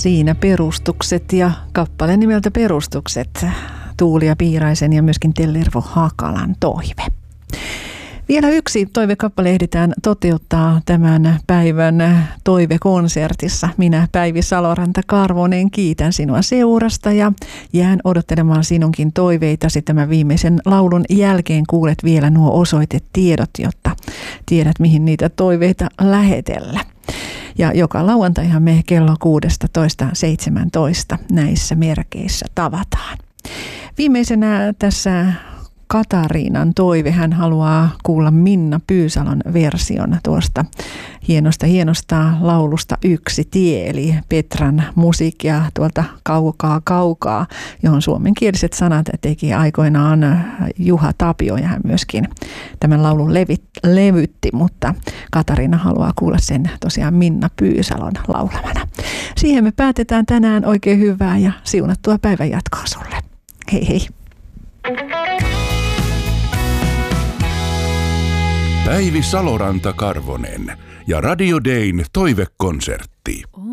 siinä perustukset ja kappale nimeltä Perustukset. Tuulia Piiraisen ja myöskin Tellervo Hakalan toive. Vielä yksi toivekappale ehditään toteuttaa tämän päivän toivekonsertissa. Minä, Päivi Saloranta-Karvonen, kiitän sinua seurasta ja jään odottelemaan sinunkin toiveitasi. Tämän viimeisen laulun jälkeen kuulet vielä nuo osoitetiedot, jotta tiedät, mihin niitä toiveita lähetellä. Ja joka lauantaihan me kello 16-17 näissä merkeissä tavataan. Viimeisenä tässä Katariinan toive. Hän haluaa kuulla Minna Pyysalon version tuosta hienosta laulusta Yksi tie, eli Petran musiikkia tuolta kaukaa, johon suomenkieliset sanat teki aikoinaan Juha Tapio, ja hän myöskin tämän laulun levytti, mutta Katariina haluaa kuulla sen tosiaan Minna Pyysalon laulamana. Siihen me päätetään tänään. Oikein hyvää ja siunattua päivän jatkoa sulle. Hei hei! Päivi Saloranta-Karvonen ja Radio Dayn toivekonsertti.